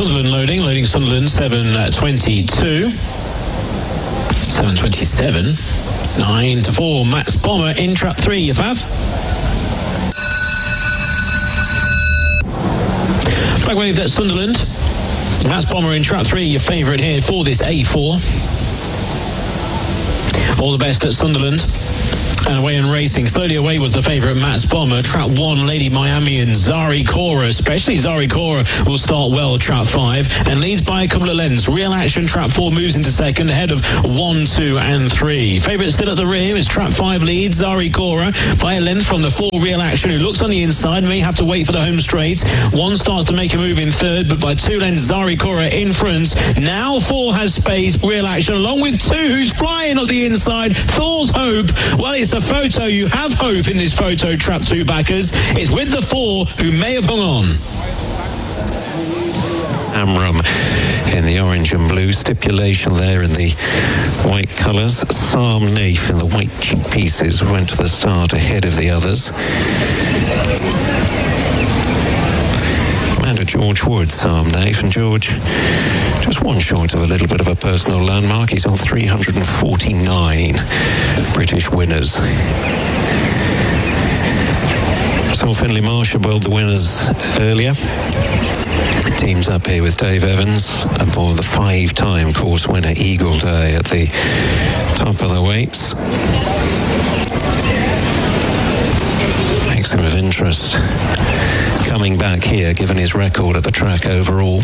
Sunderland loading Sunderland 7:22. 7:27. 9-4. Max Bomber in trap 3, you fav. Flag waved at Sunderland. Max Bomber in trap 3, your favourite here for this A4. All the best at Sunderland. And away and racing. Slowly away was the favourite Max Bomber. Trap 1, Lady Miami and Zari Cora. Especially Zari Cora will start well, trap 5. And leads by a couple of lengths. Real Action, trap 4 moves into second ahead of 1, 2 and 3. Favourite still at the rear is trap 5 leads Zari Cora by a length from the 4 Real Action, who looks on the inside. May have to wait for the home straight. 1 starts to make a move in third, but by 2 lengths Zari Cora in front. Now 4 has space. Real Action along with 2 who's flying up the inside. Thor's Hope. Well, it's a photo. You have hope in this photo, trap 2 backers. It's with the 4 who may have hung on. Amram in the orange and blue, stipulation there in the white colours. Psalm Naif in the white cheek pieces went to the start ahead of the others. Commander George Wood, Psalm Naif, and George just 1 short of a little bit of a personal landmark. He's on 349 British winners. Saw Finley Marsh aboard the winners earlier. Teams up here with Dave Evans aboard the 5-time course winner Eagle Day at the top of the weights. Makes him of interest coming back here, given his record at the track overall.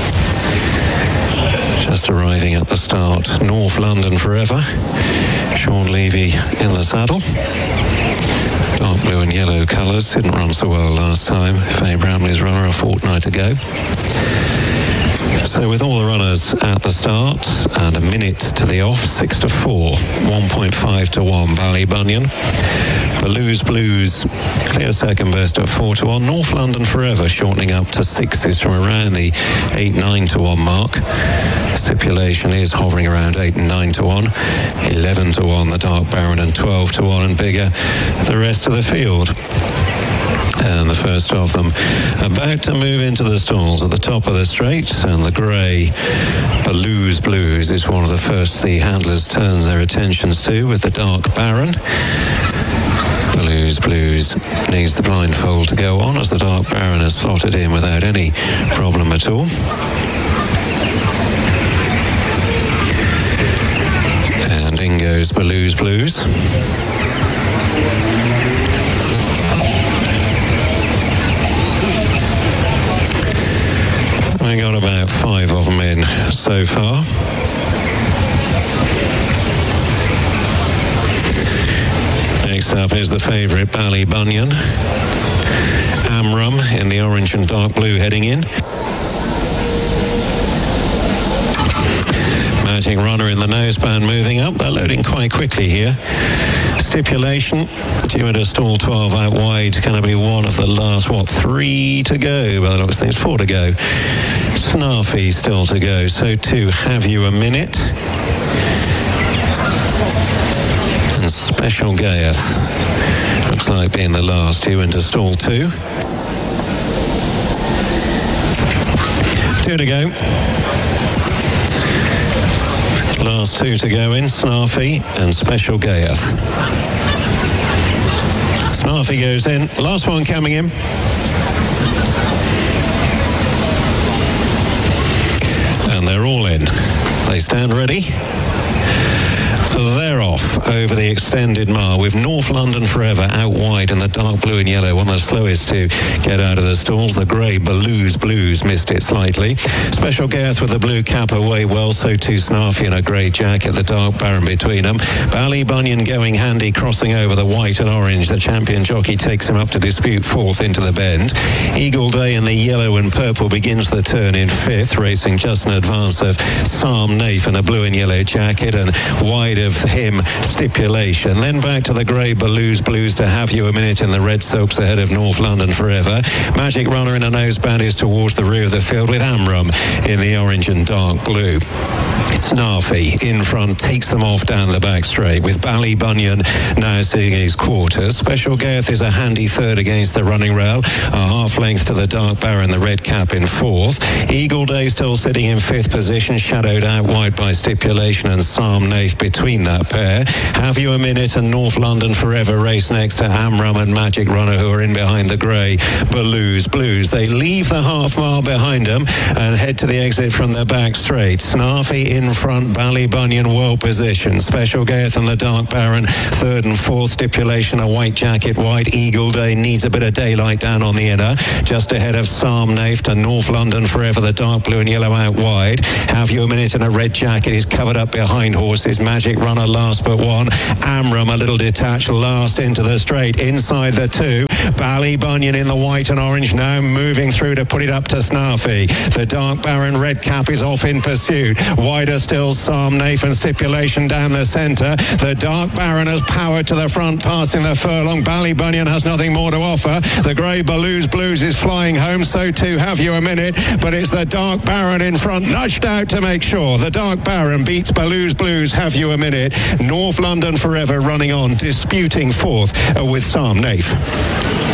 Just arriving at the start, North London Forever. Sean Levy in the saddle. Dark blue and yellow colours. Didn't run so well last time. Faye Bramley's runner a fortnight ago. So with all the runners at the start and a minute to the off, 6-4, 1.5-1 Ballybunion. Blues clear second best at 4-1. North London Forever shortening up to 6s from around the 8-9-1 mark. Stipulation is hovering around 8 and 9-1, 11-1 the Dark Baron, and 12-1 and bigger the rest of the field. And the first of them about to move into the stalls at the top of the straight, and the grey Blues is one of the first the handlers turn their attentions to, with the Dark Baron. Blues needs the blindfold to go on, as the Dark Baron has slotted in without any problem at all. And in goes Blues. We got about 5 of them in so far. Next up is the favourite Ballybunion. Amram in the orange and dark blue heading in. Magic Runner in the noseband moving up. They're loading quite quickly here. Stipulation, due at a stall 12 out wide, going to be one of the last, 3 to go, by the looks of things, 4 to go. Snarfy still to go, so too Have You a Minute. And Special Gayeth looks like being the last 2 into stall 2. 2 to go. Last 2 to go in, Snarfy and Special Gayeth. Snarfy goes in, last one coming in. And they're all in. They stand ready. They're off over the extended mile with North London Forever out wide in the dark blue and yellow, one of the slowest to get out of the stalls. The grey Blues missed it slightly. Special Gayeth with the blue cap away well, so too Snarfy in a grey jacket, the Dark Baron between them. Ballybunion going handy, crossing over the white and orange. The champion jockey takes him up to dispute 4th into the bend. Eagle Day in the yellow and purple begins the turn in 5th, racing just in advance of Psalm Naif in a blue and yellow jacket, and wide of him Stipulation. Then back to the grey Blues to Have You a Minute in the red silks ahead of North London Forever. Magic Runner in a noseband is towards the rear of the field, with Amram in the orange and dark blue. Snarfy in front takes them off down the back straight, with Ballybunion now seeing his quarters. Special Gareth is a handy third against the running rail, a half length to the Dark Baron, the red cap in fourth. Eagle Day still sitting in fifth position, shadowed out wide by Stipulation and Psalm Naif between that pair. Have You a Minute and North London Forever race next to Amram and Magic Runner, who are in behind the grey Blues. They leave the half mile behind them and head to the exit from the back straight. Snarfy in front, Ballybunion well positioned. Special Gareth and the Dark Baron third and fourth. Stipulation a white jacket wide. Eagle Day needs a bit of daylight down on the inner, just ahead of Psalm Naif to North London Forever, the dark blue and yellow out wide. Have You a Minute and a red jacket is covered up behind horses. Magic Runner last but one. Amram a little detached last into the straight inside the two. Ballybunion in the white and orange now moving through to put it up to Snarfy. The Dark Baron red cap is off in pursuit. Wider still Psalm Naif and Stipulation down the centre. The Dark Baron has powered to the front, passing the furlong. Ballybunion has nothing more to offer. The grey Blues is flying home, so too Have You a Minute, but it's the Dark Baron in front, nudged out to make sure. The Dark Baron beats Blues, Have You a Minute. North London Forever running on, disputing fourth with Psalm Naif.